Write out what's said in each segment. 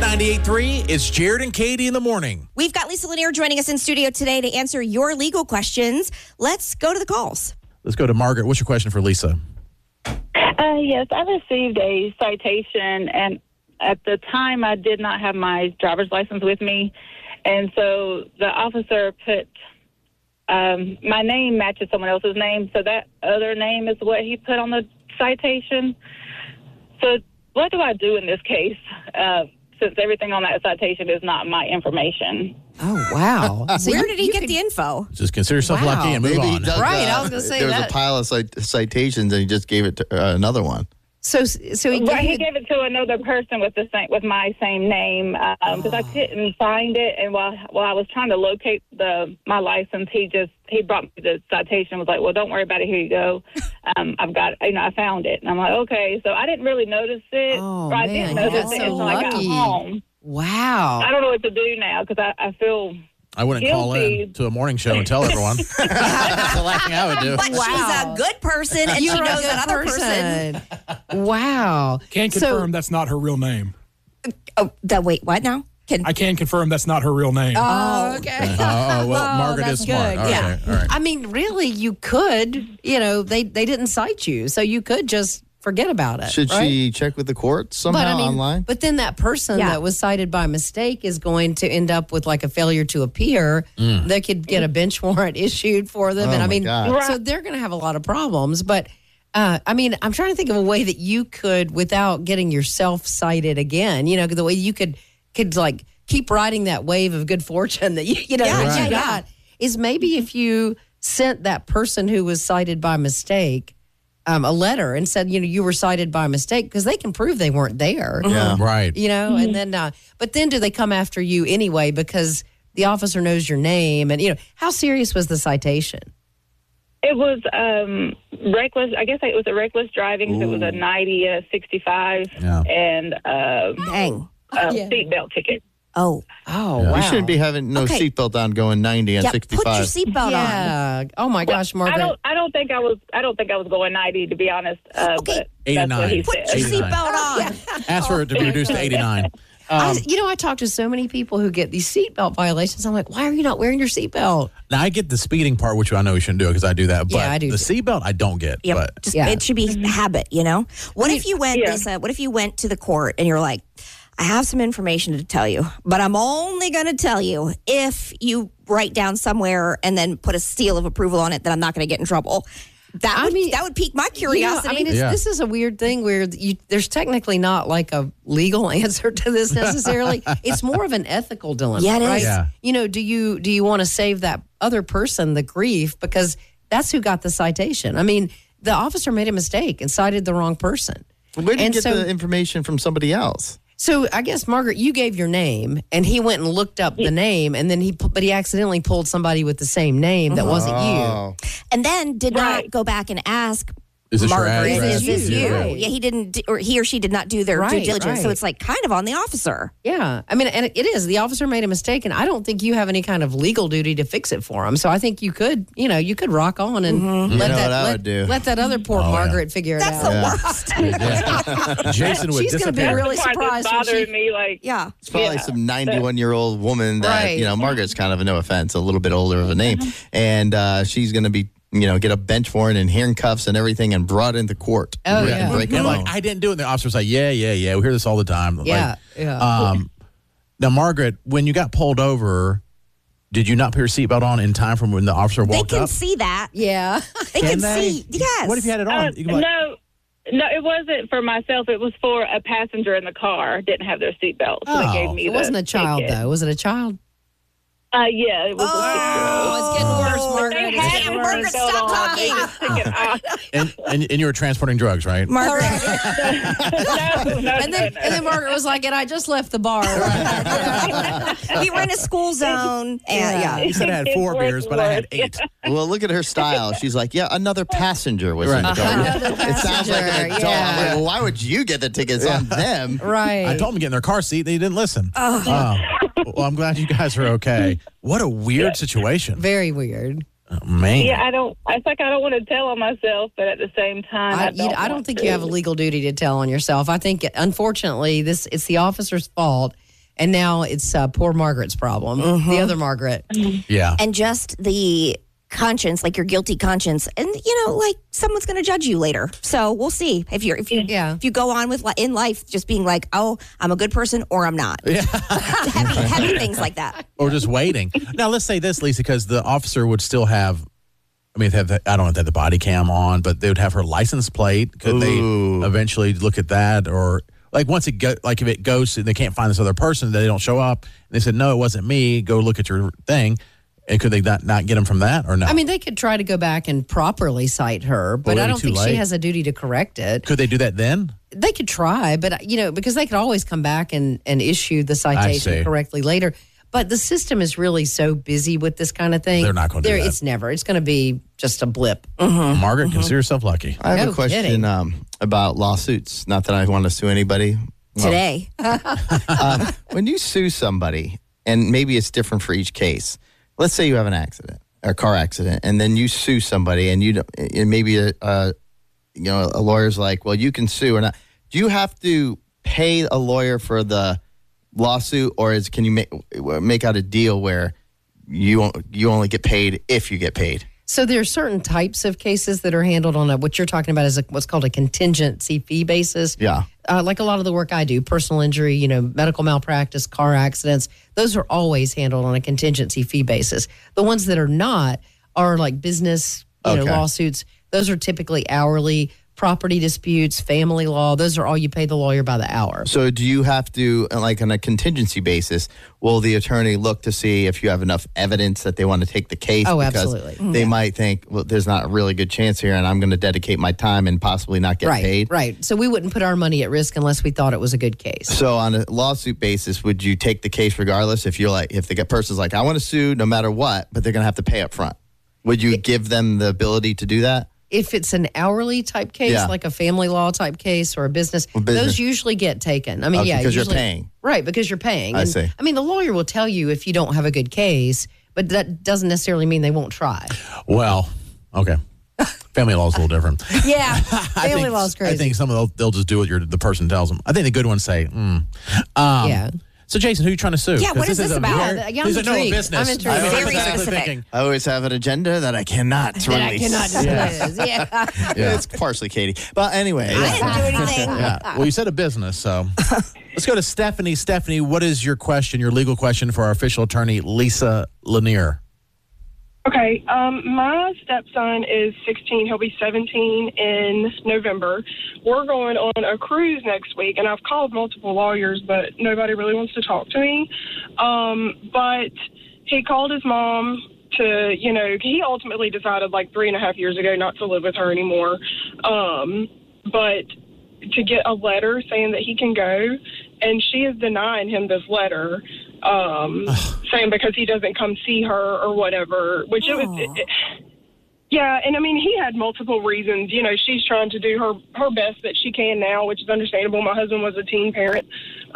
98.3, it's Jared and Katie in the morning. We've got Lisa Lanier joining us in studio today to answer your legal questions. Let's go to the calls. Let's go to Margaret. What's your question for Lisa? Yes, I received a citation, and at the time I did not have my driver's license with me, and so the officer put my name matches someone else's name, so that other name is what he put on the citation. So what do I do in this case, since everything on that citation is not my information? Oh, wow. So where did he get the info? Just consider yourself Wow. lucky and move Maybe on. he dug, Right, I was gonna say there was that. a pile of citations, and he just gave it to another one. So he Well, he gave gave it to another person with my same name because I couldn't find it, and while I was trying to locate my license, he brought me the citation and was like, "Well, don't worry about it. Here you go. I've got I found it." And I'm like, "Okay." So I didn't really notice it. Oh, I man, didn't notice that's it so until I got lucky. home. Wow. I don't know what to do now because I feel. I wouldn't call Guilty. in to a morning show and tell everyone. That's the last thing I would do. But she's a good person, and she You're a knows good that other person. Wow. Can confirm that's not her real name. Oh, wait, what now? I can confirm that's not her real name. Oh, okay. Margaret that's is smart. good. Okay, Yeah. all right. I mean, really, you could, they didn't cite you, so you could just forget about it. Should right? she check with the court somehow online? But then that person that was cited by mistake is going to end up with like a failure to appear. They could get a bench warrant issued for them. Oh, and I my mean, God. so they're going to have a lot of problems. But I mean, I'm trying to think of a way that you could, without getting yourself cited again, the way you could like keep riding that wave of good fortune that you got is maybe if you sent that person who was cited by mistake a letter and said, you were cited by mistake, because they can prove they weren't there. Yeah. Right. And then, but then do they come after you anyway because the officer knows your name? And, how serious was the citation? It was reckless. I guess it was a reckless driving. So it was a 90 and a 65 and Dang. seatbelt ticket. Oh. Oh, You wow. shouldn't be having no Okay. seatbelt on going 90 and Yeah, 65. put your seatbelt on. Yeah. Oh, my gosh, Margaret. I don't think I was going 90, to be honest. Okay. But that's 89. what he Put said. your 89. seatbelt on. Ask for it to be reduced to 89. I talk to so many people who get these seatbelt violations. I'm like, why are you not wearing your seatbelt? Now, I get the speeding part, which I know you shouldn't do it because I do that. But Yeah, I do the too. seatbelt, I don't get. Yep. But Just, Yeah. It should be habit, What if you went, Lisa, what if you went to the court and you're like, I have some information to tell you, but I'm only going to tell you if you write down somewhere and then put a seal of approval on it that I'm not going to get in trouble. That would pique my curiosity. This is a weird thing where there's technically not like a legal answer to this necessarily. It's more of an ethical dilemma. Yeah, it is. right? Yeah. Do you want to save that other person the grief because that's who got the citation? I mean, the officer made a mistake and cited the wrong person. Where did you And get so- the information from somebody else? So I guess, Margaret, you gave your name, and he went and looked up the name, and then he accidentally pulled somebody with the same name that wasn't you. Oh. And then did not go back and ask, is this your Margaret, address? is this you? Right. Yeah, he didn't, or he or she did not do their due Right, diligence. So right. it's like kind of on the officer. Yeah. I mean, and it is. The officer made a mistake, and I don't think you have any kind of legal duty to fix it for him. So I think you could rock on and what I would do? let that other poor Margaret figure it That's out. the worst. Jason would She's going to be disappear. really That's surprised. when bothering she- me. Like, Yeah. It's probably some 91-year-old woman that, Right. Margaret's kind of, no offense, a little bit older of a name. And she's going to be, get a bench warrant and handcuffs and everything and brought into court. Oh, And yeah. break And it like, I didn't do it. And the officer's like, yeah. We hear this all the time. Yeah, Like, now, Margaret, when you got pulled over, did you not put your seatbelt on in time from when the officer They walked can up? see that. Yeah. They can they? see. Yes. What if you had it on? You can be like, No, it wasn't for myself. It was for a passenger in the car. Didn't have their seatbelt, so they gave me It wasn't a child, ticket. though. Was it a child? Yeah, it was a 6-year-old. it's getting worse, Margaret. They It's had getting their Margaret, seatbelt stop on. talking. They just took it off. and you were transporting drugs, right? Margaret. No, And then Margaret was like, and I just left the bar. We were in a school zone. And You said I had 4 It's beers, but I had worse. 8. Well, look at her style. She's like, another passenger was in the Right. car. Another It sounds like an passenger, adult. yeah. I'm like, well, why would you get the tickets on them? Right. I told them to get in their car seat. They didn't listen. Well, I'm glad you guys are okay. What a weird situation. Very weird. Oh, man. Yeah, it's like I don't want to tell on myself, but at the same time, I I don't want think to. you have a legal duty to tell on yourself. I think, unfortunately, it's the officer's fault. And now it's poor Margaret's problem. The other Margaret. Yeah. And just the conscience, like your guilty conscience, and like someone's going to judge you later. So we'll see if you go on with in life just being like, oh, I'm a good person or I'm not. Yeah. heavy things like that. Or just waiting. Now let's say this, Lisa, because the officer would still have. I mean, I don't know if they have the body cam on, but they would have her license plate. Could they eventually look at that, or like once if it goes, and they can't find this other person, they don't show up. And they said, no, it wasn't me. Go look at your thing. And could they not get them from that or no? I mean, they could try to go back and properly cite her, but I don't think she has a duty to correct it. Could they do that then? They could try, but because they could always come back and issue the citation correctly later. But the system is really so busy with this kind of thing. They're not going to do that. It's going to be just a blip. Margaret, consider yourself lucky. I have a question about lawsuits. Not that I want to sue anybody. Today. When you sue somebody, and maybe it's different for each case, let's say you have an accident, or car accident, and then you sue somebody, and maybe a lawyer's like, well, you can sue or not. Do you have to pay a lawyer for the lawsuit, or can you make out a deal where you only get paid if you get paid? So there are certain types of cases that are handled on what you're talking about is what's called a contingency fee basis. Yeah. Like a lot of the work I do, personal injury, medical malpractice, car accidents, those are always handled on a contingency fee basis. The ones that are not are like business lawsuits. Those are typically hourly. Property disputes, family law, those are all you pay the lawyer by the hour. So do you have to, like on a contingency basis, will the attorney look to see if you have enough evidence that they want to take the case? Oh, because absolutely. They might think, well, there's not a really good chance here, and I'm going to dedicate my time and possibly not get paid. Right. So we wouldn't put our money at risk unless we thought it was a good case. So on a lawsuit basis, would you take the case regardless if the person's like, I want to sue no matter what, but they're going to have to pay up front? Would you give them the ability to do that? If it's an hourly type case, like a family law type case or a business, those usually get taken. I mean, because you're paying. Right, because you're paying. I see. I mean, the lawyer will tell you if you don't have a good case, but that doesn't necessarily mean they won't try. Well, okay. Family law is a little different. Yeah, family law is crazy. I think some of they'll just do what the person tells them. I think the good ones say, yeah. So, Jason, who are you trying to sue? Yeah, what is this about? I'm intrigued. I'm intrigued. Very specific. I always have an agenda that I cannot release. I cannot disclose. Yeah. It's partially Katie. But anyway. I didn't do anything. Yeah. Well, you said a business, so let's go to Stephanie. Stephanie, what is your question, your legal question for our official attorney, Lisa Lanier? Okay, my stepson is 16. He'll be 17 in November. We're going on a cruise next week, and I've called multiple lawyers, but nobody really wants to talk to me. But he called his mom to, he ultimately decided like 3.5 years ago not to live with her anymore. But to get a letter saying that he can go, and she is denying him this letter. Saying because he doesn't come see her or whatever, which yeah, and I mean, he had multiple reasons. She's trying to do her best that she can now, which is understandable. My husband was a teen parent,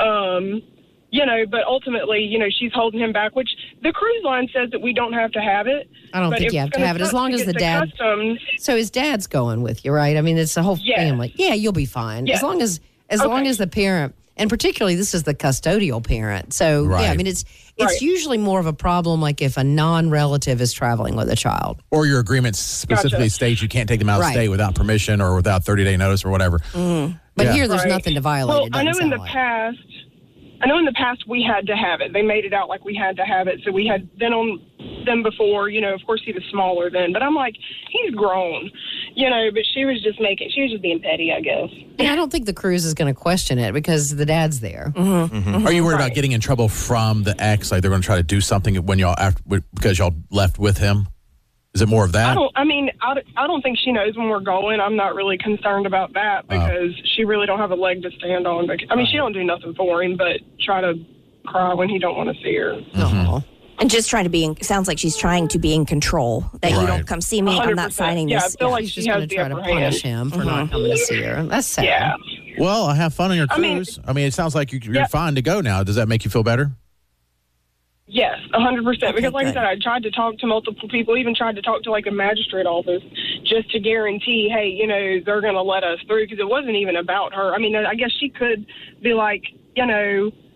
but ultimately, she's holding him back, which the cruise line says that we don't have to have it. I don't think you have to have it as long as the dad. So his dad's going with you, right? I mean, it's the whole family. Yeah, you'll be fine as long as the parent. And particularly, this is the custodial parent. So, yeah, I mean, it's usually more of a problem like if a non-relative is traveling with a child. Or your agreement specifically states you can't take them out of state without permission or without 30-day notice or whatever. Mm-hmm. But here, there's nothing to violate. Well, I know in the past we had to have it. They made it out like we had to have it. So we had been on them before. Of course, he was smaller then. But I'm like, he's grown. But she was just being petty, I guess. Yeah, I don't think the cruise is going to question it because the dad's there. Mm-hmm. Mm-hmm. Are you worried about getting in trouble from the ex? Like they're going to try to do something when because y'all left with him? Is it more of that? I don't think she knows when we're going. I'm not really concerned about that because she really don't have a leg to stand on. She don't do nothing for him, but try to cry when he don't want to see her. Mm-hmm. And just trying to be sounds like she's trying to be in control. That you don't come see me, 100%. I'm not signing this. Yeah, I feel like she's going to try to punish him for not coming to see her. That's sad. Yeah. Well, have fun on your cruise. I mean, it sounds like you're fine to go now. Does that make you feel better? Yes, 100%. Because like I said, I tried to talk to multiple people, even tried to talk to like a magistrate office just to guarantee, hey, they're going to let us through because it wasn't even about her. I mean, I guess she could be like,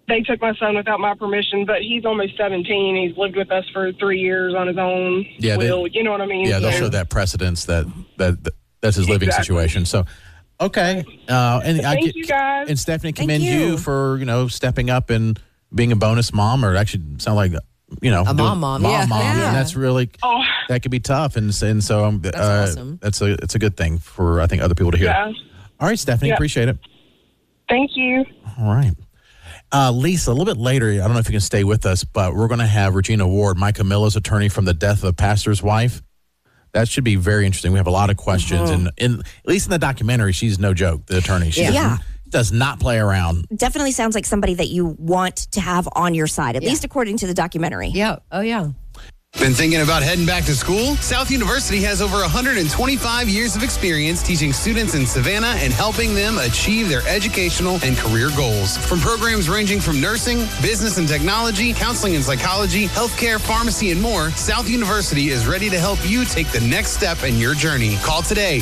they took my son without my permission, but he's almost 17. He's lived with us for 3 years on his own will. You know what I mean? Yeah, they'll show that precedence that's his living situation. So, okay. Thank you, guys. And Stephanie, commend you for, stepping up and being a bonus mom, or actually sound like, a mom. Yeah. And that's really, that could be tough. And so that's awesome. It's a good thing for, I think, other people to hear. Yeah. All right, Stephanie, appreciate it. Thank you. All right. Lisa, a little bit later, I don't know if you can stay with us, but we're going to have Regina Ward, Mike Camilla's attorney from the death of a pastor's wife. That should be very interesting. We have a lot of questions. And at least in the documentary, she's no joke, the attorney. She does not play around. Definitely sounds like somebody that you want to have on your side, at least according to the documentary. Yeah. Oh, yeah. Been thinking about heading back to school? South University has over 125 years of experience teaching students in Savannah and helping them achieve their educational and career goals. From programs ranging from nursing, business and technology, counseling and psychology, healthcare, pharmacy, and more, South University is ready to help you take the next step in your journey. Call today,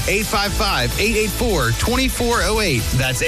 855-884-2408. That's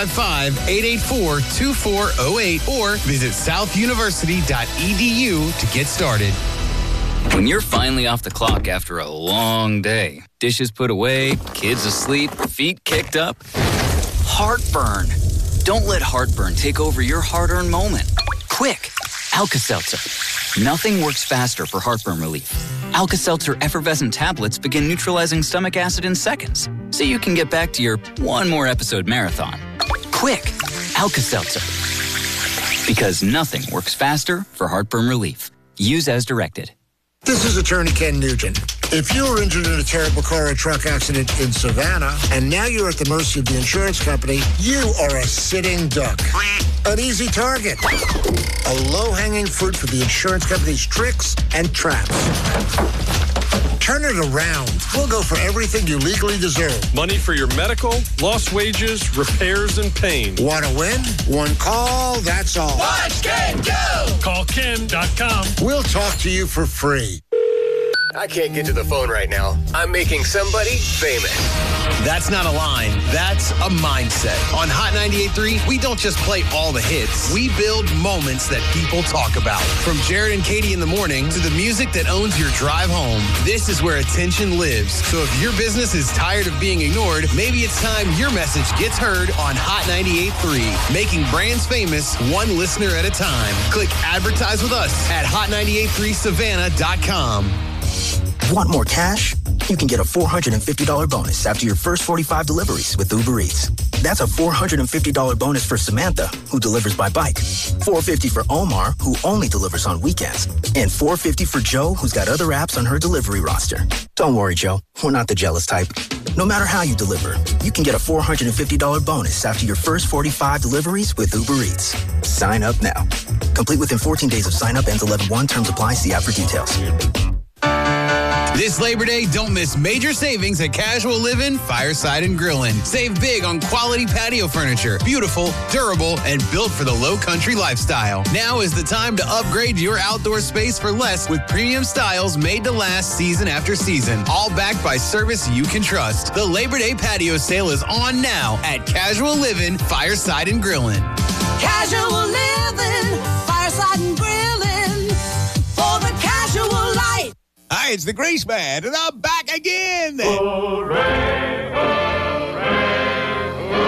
855-884-2408, or visit southuniversity.edu to get started. When you're finally off the clock after a long day, dishes put away, kids asleep, feet kicked up, heartburn. Don't let heartburn take over your hard-earned moment. Quick, Alka-Seltzer. Nothing works faster for heartburn relief. Alka-Seltzer effervescent tablets begin neutralizing stomach acid in seconds, so you can get back to your one more episode marathon. Quick, Alka-Seltzer. Because nothing works faster for heartburn relief. Use as directed. This is Attorney Ken Nugent. If you were injured in a terrible car or truck accident in Savannah, and now you're at the mercy of the insurance company, you are a sitting duck. An easy target. A low-hanging fruit for the insurance company's tricks and traps. Turn it around. We'll go for everything you legally deserve. Money for your medical, lost wages, repairs, and pain. Want to win? One call, that's all. Watch Ken go! Call Ken.com. We'll talk to you for free. I can't get to the phone right now. I'm making somebody famous. That's not a line. That's a mindset. On Hot 98.3, we don't just play all the hits. We build moments that people talk about. From Jared and Katie in the morning to the music that owns your drive home. This is where attention lives. So if your business is tired of being ignored, maybe it's time your message gets heard on Hot 98.3. Making brands famous, one listener at a time. Click advertise with us at hot983savannah.com. Want more cash? You can get a $450 bonus after your first 45 deliveries with Uber Eats. That's a $450 bonus for Samantha, who delivers by bike. $450 for Omar, who only delivers on weekends. And $450 for Joe, who's got other apps on her delivery roster. Don't worry, Joe. We're not the jealous type. No matter how you deliver, you can get a $450 bonus after your first 45 deliveries with Uber Eats. Sign up now. Complete within 14 days of sign up. Ends 11/1. Terms apply. See app for details. This Labor Day, don't miss major savings at Casual Living Fireside and Grillin'. Save big on quality patio furniture. Beautiful, durable, and built for the low country lifestyle. Now is the time to upgrade your outdoor space for less with premium styles made to last season after season. All backed by service you can trust. The Labor Day patio sale is on now at Casual Living Fireside and Grillin'. Casual Living Fireside and Grillin' for the casual life. Hi, it's the Grease Man, and I'm back again. Hooray, hooray,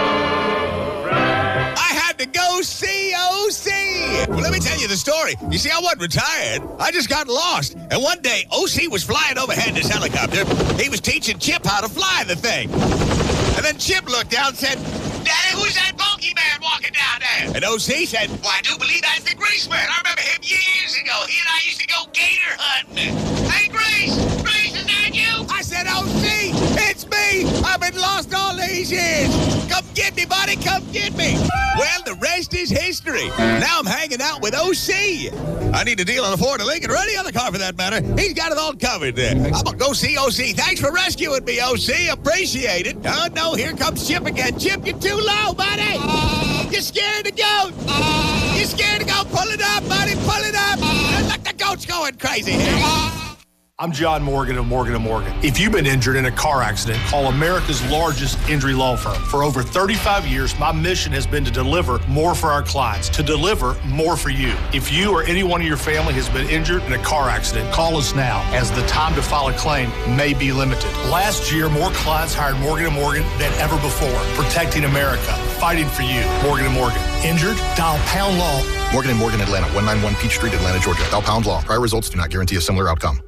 hooray. I had to go see OC. Well, let me tell you the story. You see, I wasn't retired. I just got lost. And one day, OC was flying overhead in his helicopter. He was teaching Chip how to fly the thing. And then Chip looked down and said, "Daddy, who's that funky man walking down there?" And OC said, "Well, I do believe that's the Grease Man. I remember him years ago. He and I used to go gator hunting. Hey, Grease, is that you?" I said, "OC, it's me. I've been lost all these years. Come get me, buddy. Come get me." Well, the rest is history. Now I'm hanging out with OC. I need a deal on a Ford, a Lincoln, or any other car for that matter. He's got it all covered there. I'm going to go see OC. Thanks for rescuing me, OC. Appreciate it. Oh, no, here comes Chip again. Chip, you're too low, buddy. You're scared to go. You're scared to go. Pull it up, buddy. Pull it up. Look, the goat's going crazy here. I'm John Morgan of Morgan & Morgan. If you've been injured in a car accident, call America's largest injury law firm. For over 35 years, my mission has been to deliver more for our clients, to deliver more for you. If you or anyone in your family has been injured in a car accident, call us now, as the time to file a claim may be limited. Last year, more clients hired Morgan & Morgan than ever before, protecting America, fighting for you. Morgan & Morgan. Injured? Dial #LAW. Morgan & Morgan, Atlanta, 191 Peach Street, Atlanta, Georgia. Dial #LAW. Prior results do not guarantee a similar outcome.